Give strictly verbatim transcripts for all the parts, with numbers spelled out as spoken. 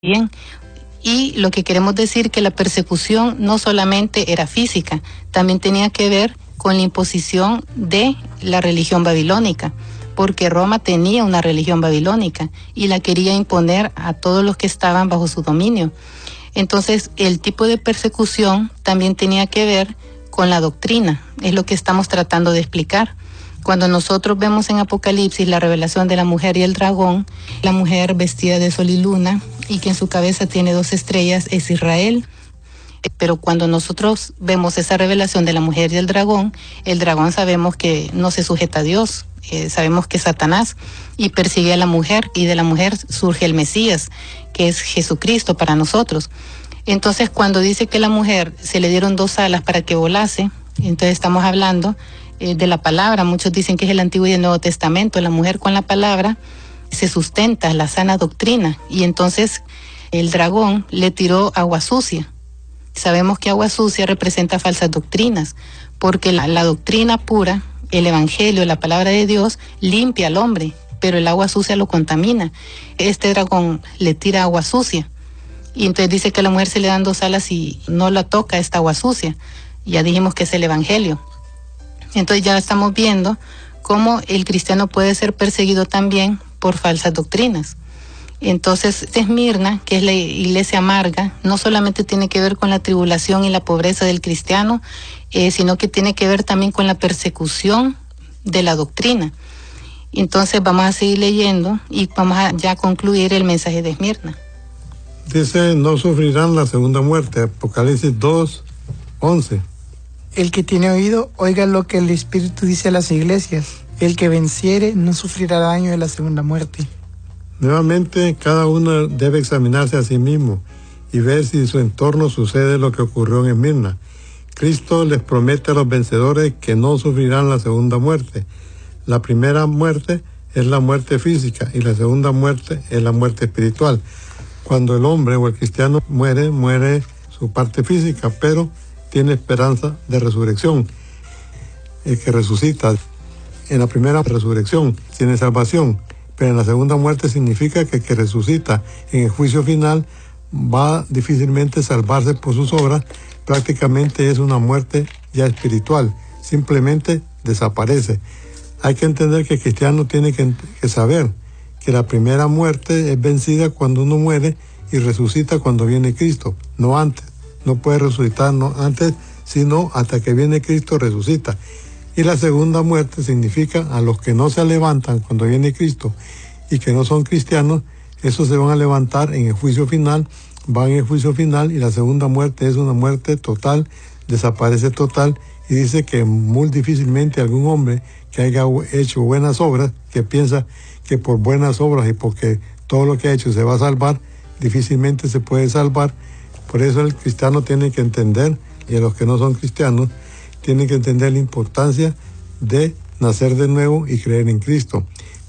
Bien. Y lo que queremos decir que la persecución no solamente era física, también tenía que ver con la imposición de la religión babilónica, porque Roma tenía una religión babilónica y la quería imponer a todos los que estaban bajo su dominio. Entonces, el tipo de persecución también tenía que ver con la doctrina, es lo que estamos tratando de explicar. Cuando nosotros vemos en Apocalipsis la revelación de la mujer y el dragón, la mujer vestida de sol y luna y que en su cabeza tiene dos estrellas es Israel. Pero cuando nosotros vemos esa revelación de la mujer y el dragón, el dragón sabemos que no se sujeta a Dios, eh, sabemos que es Satanás y persigue a la mujer, y de la mujer surge el Mesías, que es Jesucristo para nosotros. Entonces, cuando dice que a la mujer se le dieron dos alas para que volase, entonces estamos hablando eh, de la palabra. Muchos dicen que es el Antiguo y el Nuevo Testamento. La mujer con la palabra se sustenta la sana doctrina, y entonces el dragón le tiró agua sucia. Sabemos que agua sucia representa falsas doctrinas, porque la, la doctrina pura, el evangelio, la palabra de Dios, limpia al hombre, pero el agua sucia lo contamina. Este dragón le tira agua sucia, y entonces dice que a la mujer se le dan dos alas y no la toca esta agua sucia. Ya dijimos que es el evangelio. Entonces ya estamos viendo cómo el cristiano puede ser perseguido también por falsas doctrinas. Entonces, Esmirna, que es la iglesia amarga, no solamente tiene que ver con la tribulación y la pobreza del cristiano, eh, sino que tiene que ver también con la persecución de la doctrina. Entonces vamos a seguir leyendo y vamos a ya concluir el mensaje de Esmirna. Dice, no sufrirán la segunda muerte, Apocalipsis dos, once. El que tiene oído, oiga lo que el Espíritu dice a las iglesias. El que venciere no sufrirá daño de la segunda muerte. Nuevamente, cada uno debe examinarse a sí mismo y ver si en su entorno sucede lo que ocurrió en Esmirna. Cristo les promete a los vencedores que no sufrirán la segunda muerte. La primera muerte es la muerte física y la segunda muerte es la muerte espiritual. Cuando el hombre o el cristiano muere, muere su parte física, pero tiene esperanza de resurrección. El que resucita en la primera resurrección tiene salvación, pero en la segunda muerte significa que el que resucita en el juicio final va difícilmente salvarse por sus obras. Prácticamente es una muerte ya espiritual, simplemente desaparece. Hay que entender que el cristiano tiene que, que saber que la primera muerte es vencida cuando uno muere y resucita cuando viene Cristo, no antes. No puede resucitar no antes, sino hasta que viene Cristo resucita. Y la segunda muerte significa a los que no se levantan cuando viene Cristo y que no son cristianos, esos se van a levantar en el juicio final, van en el juicio final, y la segunda muerte es una muerte total, desaparece total, y dice que muy difícilmente algún hombre que haya hecho buenas obras, que piensa que por buenas obras y porque todo lo que ha hecho se va a salvar, difícilmente se puede salvar. Por eso el cristiano tiene que entender, y a los que no son cristianos, tienen que entender la importancia de nacer de nuevo y creer en Cristo.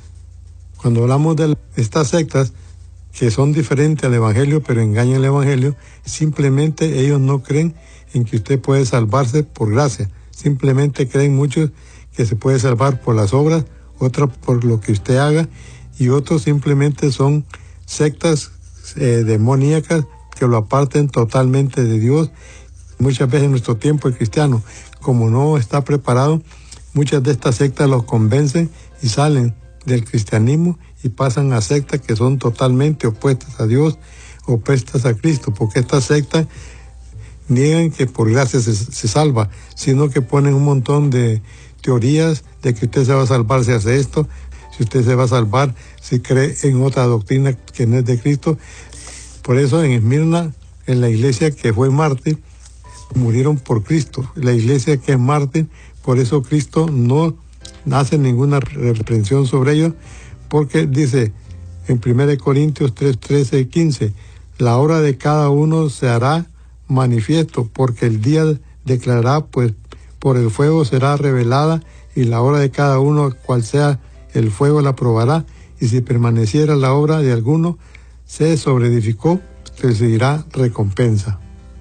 Cuando hablamos de estas sectas, que son diferentes al Evangelio, pero engañan el Evangelio, simplemente ellos no creen en que usted puede salvarse por gracia. Simplemente creen muchos que se puede salvar por las obras, otros por lo que usted haga, y otros simplemente son sectas eh, demoníacas que lo aparten totalmente de Dios. Muchas veces en nuestro tiempo el cristiano, como no está preparado, muchas de estas sectas los convencen y salen del cristianismo y pasan a sectas que son totalmente opuestas a Dios, opuestas a Cristo, porque estas sectas niegan que por gracia se, se salva, sino que ponen un montón de teorías de que usted se va a salvar si hace esto, si usted se va a salvar si cree en otra doctrina que no es de Cristo. Por eso en Esmirna, en la iglesia que fue mártir, murieron por Cristo. La iglesia que es mártir, por eso Cristo no hace ninguna reprensión sobre ellos, porque dice en primera Corintios tres, trece y quince, la obra de cada uno se hará manifiesto, porque el día declarará, pues por el fuego será revelada, y la obra de cada uno, cual sea el fuego, la probará, y si permaneciera la obra de alguno, se sobreedificó, recibirá recompensa.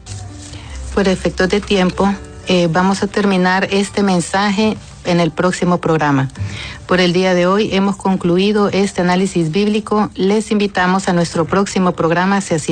Por efectos de tiempo, eh, vamos a terminar este mensaje en el próximo programa. Por el día de hoy hemos concluido este análisis bíblico. Les invitamos a nuestro próximo programa, si así